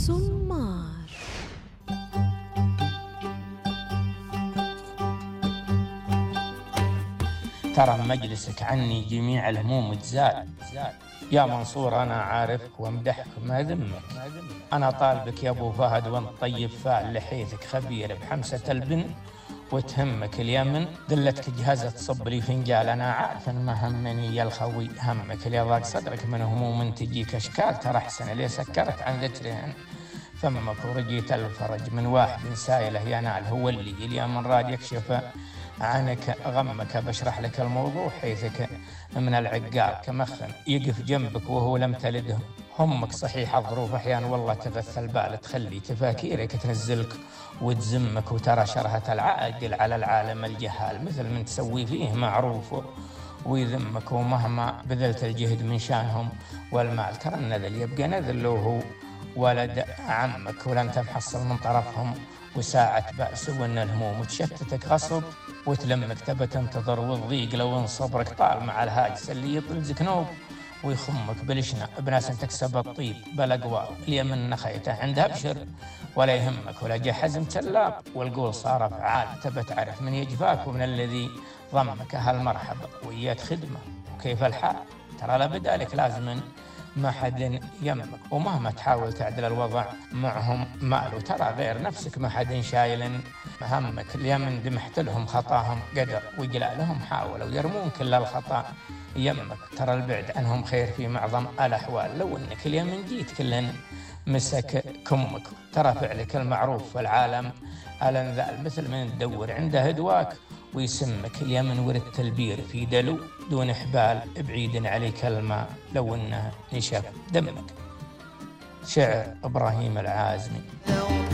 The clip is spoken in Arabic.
سمار. ترى مجلسك عني جميع الهموم تزال. يا منصور أنا عارفك وامدحك ما ذمك. أنا طالبك يا أبو فهد وانت طيب فال لحيتك خبير بحمسة البن وتهمك اليمن. دلتك جهزة تصب لي فنجال. أنا عارف إن ما همني يا الخوي همك اللي ضاق صدرك من هموم تجيك أشكال. ترى أحسن اللي سكرت عن ذكرهن فمك ورجيت الفرج من واحد سايله ينال. هو اللي اليمن راد يكشف عنك غمك. بشرح لك الموضوع حيثك من العقال كمخن يقف جنبك وهو لم تلده همك. صحيح الظروف أحيان والله تغث البال تخلي تفاكيرك تنزلك وتزمك. وترى شرهة العاقل على العالم الجهال مثل من تسوي فيه معروف ويذمك. ومهما بذلت الجهد من شانهم والمال ترى النذل يبقى نذل وهو ولد عمك. ولن تنحصل من طرفهم وساعة بأس وإن الهموم تشتتك غصب وتلمك تبى تنتظر والضيق. لو إن صبرك طال مع الهاجس اللي يطلزك نوب ويخمك بالشنا بناس تكسب الطيب بالأقوال. اليمن نخيته عندها بشر ولا يهمك ولا جا حزم تلاب والقول صار فعال. تبى تعرف من يجفاك ومن الذي ضمك. هالمرحبا وياك خدمة وكيف الحال. ترى لبدالك لازم ما حد يمك ومهما تحاول تعدل الوضع معهم مال. ترى غير نفسك ما حد شايل همك. اليمن دمحت لهم خطاهم قدر وجلاء لهم حاولوا يرمون كل الخطا يمك. ترى البعد عنهم خير في معظم الأحوال. لو انك اليمن جيت كلن مسك كمك. ترى فعلك المعروف والعالم الانذال مثل من تدور عنده هدواك ويسمك. اليمن ورد تلبير في دلو دون حبال بعيد عليك الماء لو انه نشف دمك. شعر إبراهيم العازمي.